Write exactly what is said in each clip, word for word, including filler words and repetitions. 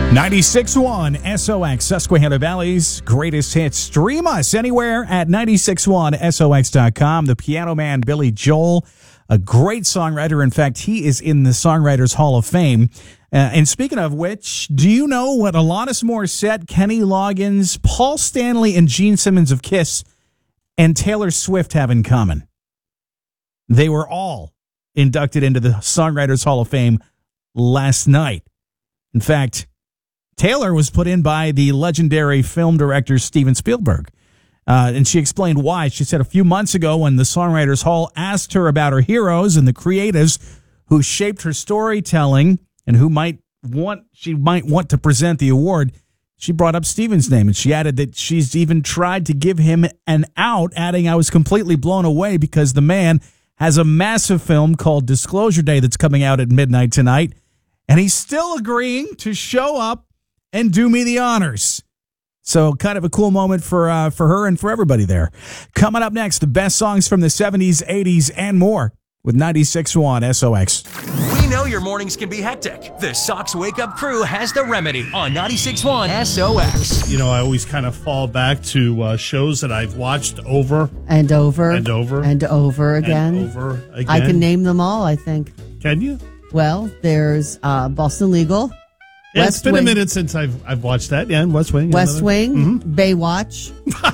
ninety-six point one S O X, Susquehanna Valley's greatest hits. Stream us anywhere at nine six one S O X dot com. The Piano Man, Billy Joel, a great songwriter. In fact, he is in the Songwriters Hall of Fame. Uh, and speaking of which, do you know what Alanis Morissette, Kenny Loggins, Paul Stanley, and Gene Simmons of Kiss and Taylor Swift have in common? They were all inducted into the Songwriters Hall of Fame last night. In fact, Taylor was put in by the legendary film director Steven Spielberg. Uh, and she explained why. She said a few months ago when the Songwriters Hall asked her about her heroes and the creatives who shaped her storytelling and who might want she might want to present the award, she brought up Steven's name, and she added that she's even tried to give him an out, adding, "I was completely blown away because the man has a massive film called Disclosure Day that's coming out at midnight tonight, and he's still agreeing to show up and do me the honors." So kind of a cool moment for uh, for her and for everybody there. Coming up next, the best songs from the seventies, eighties, and more with ninety-six point one S O X. We know your mornings can be hectic. The Sox Wake Up Crew has the remedy on ninety-six point one S O X. You know, I always kind of fall back to uh, shows that I've watched over and over and over and over again. And over again. I can name them all, I think. Can you? Well, there's uh, Boston Legal. Yeah, West it's been Wing. a minute since I've I've watched that. Yeah, and West Wing. West another. Wing, Mm-hmm. Baywatch.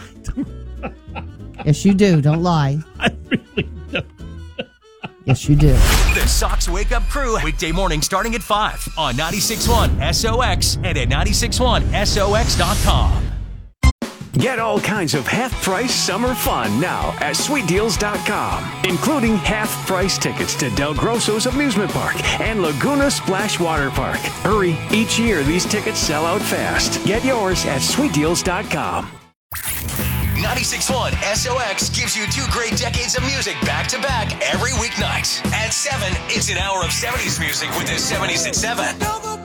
Yes, you do. Don't lie. I really don't. Yes, you do. The Sox Wake Up Crew, weekday morning starting at five on ninety-six point one S O X and at nine six one S O X dot com. Get all kinds of half-price summer fun now at sweet deals dot com, including half-price tickets to Del Grosso's Amusement Park and Laguna Splash Water Park. Hurry, each year these tickets sell out fast. Get yours at sweet deals dot com. ninety-six point one S O X gives you two great decades of music back-to-back every weeknight. At seven, it's an hour of seventies music with the seventies at seven.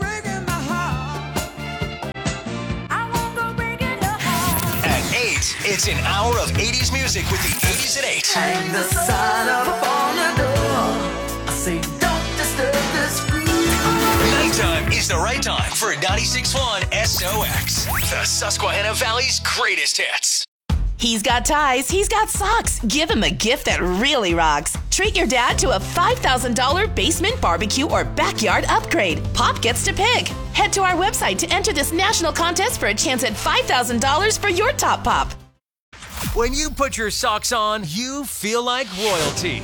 At eight, it's an hour of eighties music with the eighties at eight. Hang the sign up on the door. I say, don't disturb this groove. Nighttime is the right time for ninety-six point one S O X, the Susquehanna Valley's greatest hits. He's got ties, he's got socks. Give him a gift that really rocks. Treat your dad to a five thousand dollars basement barbecue or backyard upgrade. Pop gets to pick. Head to our website to enter this national contest for a chance at five thousand dollars for your top pop. When you put your socks on, you feel like royalty.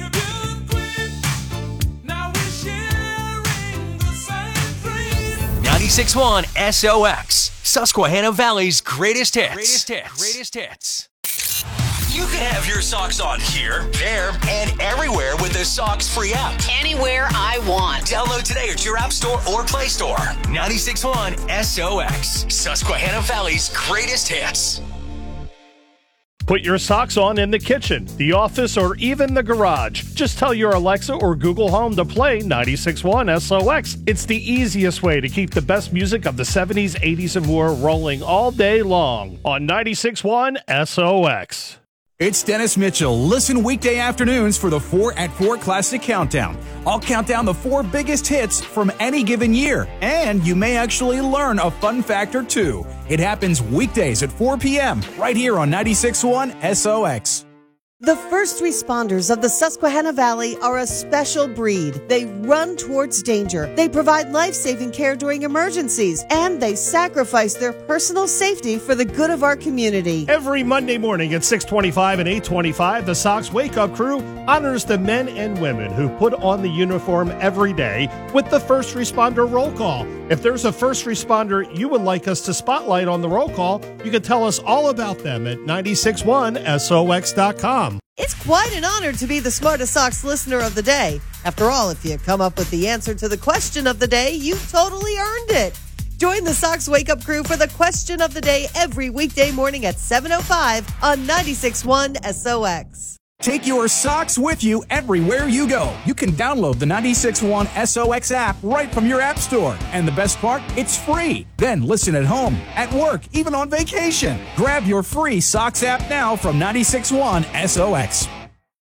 ninety-six point one S O X, Susquehanna Valley's greatest hits. Greatest hits. Greatest hits. You can have your socks on here, there, and everywhere with the Sox free app. Anywhere I want. Download today at your app store or Play Store. ninety-six point one S O X, Susquehanna Valley's greatest hits. Put your socks on in the kitchen, the office, or even the garage. Just tell your Alexa or Google Home to play ninety-six point one S O X. It's the easiest way to keep the best music of the seventies, eighties, and more rolling all day long on ninety-six point one S O X. It's Dennis Mitchell. Listen weekday afternoons for the four at four Classic Countdown. I'll count down the four biggest hits from any given year, and you may actually learn a fun fact or two. It happens weekdays at four p.m. right here on ninety-six point one S O X. The first responders of the Susquehanna Valley are a special breed. They run towards danger. They provide life-saving care during emergencies, and they sacrifice their personal safety for the good of our community. Every Monday morning at six twenty-five and eight twenty-five, the Sox Wake Up Crew honors the men and women who put on the uniform every day with the first responder roll call. If there's a first responder you would like us to spotlight on the roll call, you can tell us all about them at ninety-six point one S O X dot com. It's quite an honor to be the Smartest Sox listener of the day. After all, if you come up with the answer to the question of the day, you totally earned it. Join the Sox Wake Up Crew for the question of the day every weekday morning at seven oh five on ninety-six point one S O X. Take your socks with you everywhere you go. You can download the ninety-six point one S O X app right from your app store. And the best part, it's free. Then listen at home, at work, even on vacation. Grab your free Sox app now from ninety-six point one S O X.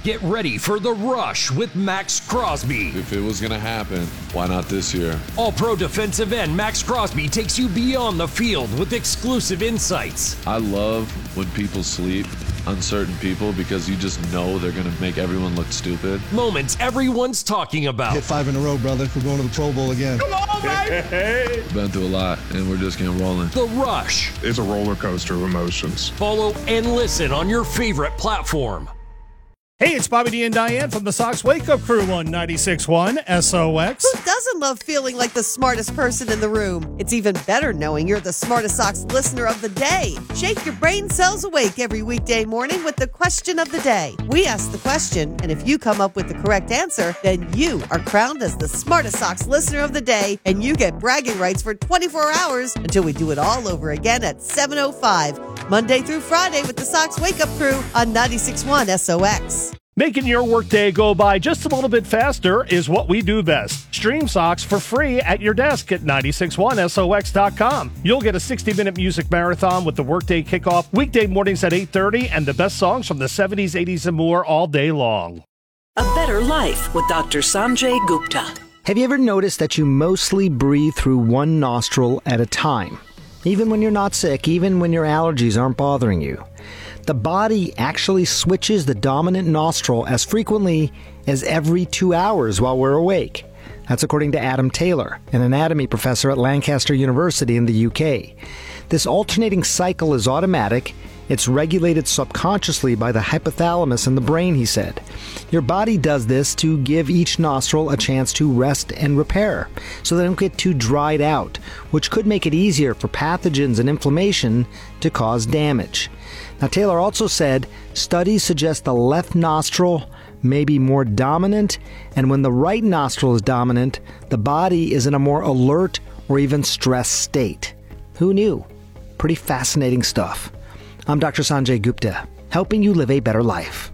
Get ready for The Rush with Max Crosby. If it was going to happen, why not this year? All-Pro defensive end Max Crosby takes you beyond the field with exclusive insights. I love when people sleep, uncertain people, because you just know they're going to make everyone look stupid. Moments everyone's talking about. Hit five in a row, brother. We're going to the Pro Bowl again. Come on, baby! Been through a lot, and we're just getting rolling. The Rush. It's a roller coaster of emotions. Follow and listen on your favorite platform. Hey, it's Bobby D and Diane from the Sox Wake Up Crew on ninety-six point one S O X. Who doesn't love feeling like the smartest person in the room? It's even better knowing you're the smartest Sox listener of the day. Shake your brain cells awake every weekday morning with the question of the day. We ask the question, and if you come up with the correct answer, then you are crowned as the smartest Sox listener of the day, and you get bragging rights for twenty-four hours until we do it all over again at seven oh five, Monday through Friday with the Sox Wake Up Crew on ninety-six point one S O X. Making your workday go by just a little bit faster is what we do best. Stream Sox for free at your desk at ninety-six point one S O X dot com. You'll get a sixty-minute music marathon with the workday kickoff weekday mornings at eight thirty and the best songs from the seventies, eighties, and more all day long. A better life with Doctor Sanjay Gupta. Have you ever noticed that you mostly breathe through one nostril at a time? Even when you're not sick, even when your allergies aren't bothering you. The body actually switches the dominant nostril as frequently as every two hours while we're awake. That's according to Adam Taylor, an anatomy professor at Lancaster University in the U K. This alternating cycle is automatic. It's regulated subconsciously by the hypothalamus in the brain, he said. Your body does this to give each nostril a chance to rest and repair, so they don't get too dried out, which could make it easier for pathogens and inflammation to cause damage. Now, Taylor also said studies suggest the left nostril may be more dominant, and when the right nostril is dominant, the body is in a more alert or even stressed state. Who knew? Pretty fascinating stuff. I'm Doctor Sanjay Gupta, helping you live a better life.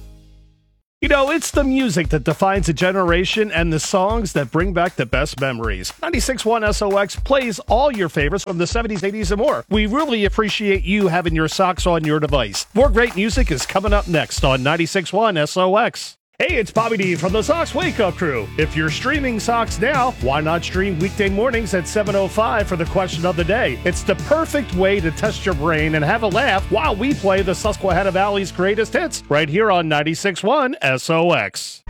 You know, it's the music that defines a generation and the songs that bring back the best memories. ninety-six point one S O X plays all your favorites from the seventies, eighties, and more. We really appreciate you having your socks on your device. More great music is coming up next on ninety-six point one S O X. Hey, it's Bobby D from the Sox Wake Up Crew. If you're streaming Sox now, why not stream weekday mornings at seven oh five for the question of the day? It's the perfect way to test your brain and have a laugh while we play the Susquehanna Valley's greatest hits right here on ninety-six point one S O X.